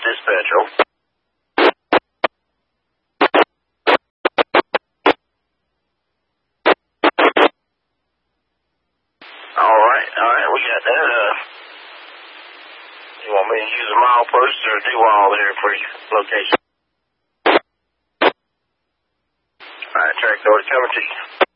dispatch. Alright, we got that. You want me to use a milepost or do all there for your location? Alright, track door coming to you.